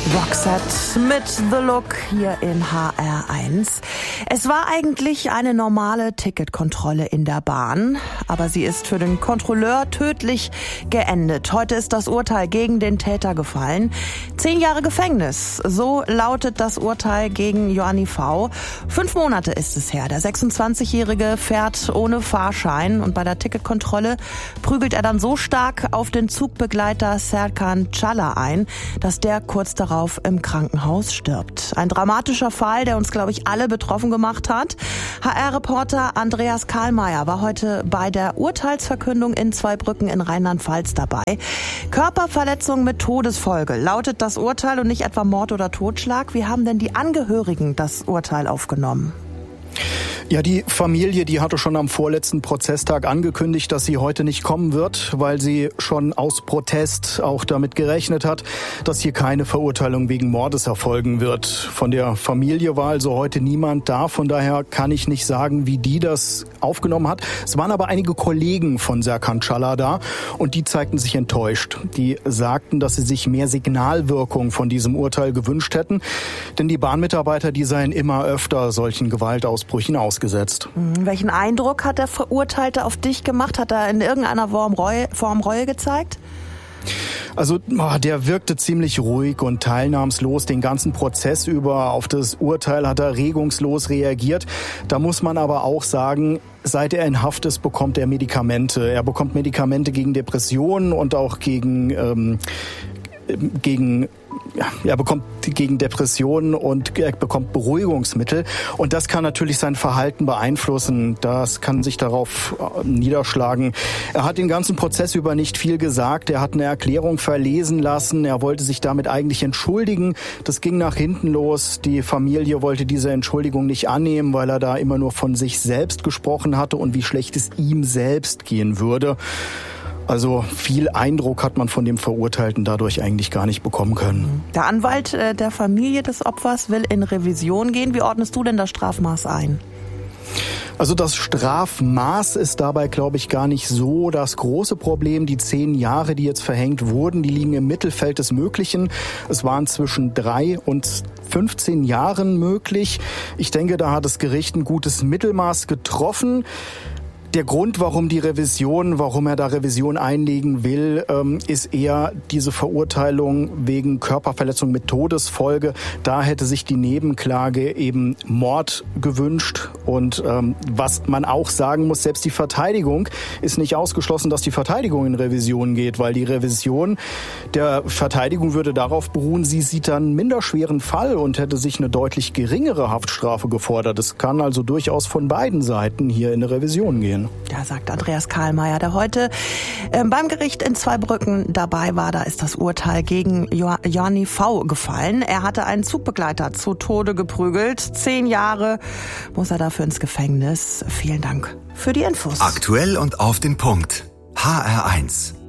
Roxette mit The Look hier in HR1. Es war eigentlich eine normale Ticketkontrolle in der Bahn, aber sie ist für den Kontrolleur tödlich geendet. Heute ist das Urteil gegen den Täter gefallen. 10 Jahre Gefängnis, so lautet das Urteil gegen Johnny V. 5 Monate ist es her. Der 26-Jährige fährt ohne Fahrschein und bei der Ticketkontrolle prügelt er dann so stark auf den Zugbegleiter Serkan Çağlar ein, dass der kurz darauf im Krankenhaus stirbt. Ein dramatischer Fall, der uns, glaube ich, alle betroffen gemacht hat. HR-Reporter Andreas Karlmeier war heute bei der Urteilsverkündung in Zweibrücken in Rheinland-Pfalz dabei. Körperverletzung mit Todesfolge lautet das Urteil und nicht etwa Mord oder Totschlag. Wie haben denn die Angehörigen das Urteil aufgenommen? Ja, die Familie, die hatte schon am vorletzten Prozesstag angekündigt, dass sie heute nicht kommen wird, weil sie schon aus Protest auch damit gerechnet hat, dass hier keine Verurteilung wegen Mordes erfolgen wird. Von der Familie war also heute niemand da, von daher kann ich nicht sagen, wie die das aufgenommen hat. Es waren aber einige Kollegen von Serkan Çağlar da und die zeigten sich enttäuscht. Die sagten, dass sie sich mehr Signalwirkung von diesem Urteil gewünscht hätten, denn die Bahnmitarbeiter, die seien immer öfter solchen Gewaltausbrüchen ausgesetzt. Welchen Eindruck hat der Verurteilte auf dich gemacht? Hat er in irgendeiner Form Reue gezeigt? Also der wirkte ziemlich ruhig und teilnahmslos den ganzen Prozess über. Auf das Urteil hat er regungslos reagiert. Da muss man aber auch sagen, seit er in Haft ist, bekommt er Medikamente. Er bekommt Medikamente gegen Depressionen und auch gegen Depressionen und er bekommt Beruhigungsmittel. Und das kann natürlich sein Verhalten beeinflussen. Das kann sich darauf niederschlagen. Er hat den ganzen Prozess über nicht viel gesagt. Er hat eine Erklärung verlesen lassen. Er wollte sich damit eigentlich entschuldigen. Das ging nach hinten los. Die Familie wollte diese Entschuldigung nicht annehmen, weil er da immer nur von sich selbst gesprochen hatte und wie schlecht es ihm selbst gehen würde. Also viel Eindruck hat man von dem Verurteilten dadurch eigentlich gar nicht bekommen können. Der Anwalt der Familie des Opfers will in Revision gehen. Wie ordnest du denn das Strafmaß ein? Also das Strafmaß ist dabei, glaube ich, gar nicht so das große Problem. Die 10 Jahre, die jetzt verhängt wurden, die liegen im Mittelfeld des Möglichen. Es waren zwischen 3 und 15 Jahren möglich. Ich denke, da hat das Gericht ein gutes Mittelmaß getroffen. Der Grund, warum er da Revision einlegen will, ist eher diese Verurteilung wegen Körperverletzung mit Todesfolge. Da hätte sich die Nebenklage eben Mord gewünscht. Und was man auch sagen muss, selbst die Verteidigung ist nicht ausgeschlossen, dass die Verteidigung in Revision geht, weil die Revision der Verteidigung würde darauf beruhen, sie sieht dann einen minderschweren Fall und hätte sich eine deutlich geringere Haftstrafe gefordert. Es kann also durchaus von beiden Seiten hier in eine Revision gehen. Ja, sagt Andreas Karlmeier, der heute beim Gericht in Zweibrücken dabei war. Da ist das Urteil gegen Johnny V. gefallen. Er hatte einen Zugbegleiter zu Tode geprügelt. 10 Jahre muss er dafür ins Gefängnis. Vielen Dank für die Infos. Aktuell und auf den Punkt. HR1.